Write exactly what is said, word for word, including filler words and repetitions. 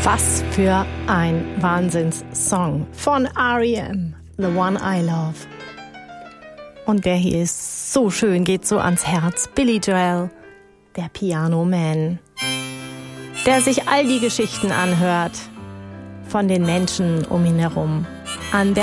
Was für ein Wahnsinnssong von R E M, The One I Love. Und der hier ist so schön, geht so ans Herz. Billy Joel, der Piano Man, der sich all die Geschichten anhört von den Menschen um ihn herum. An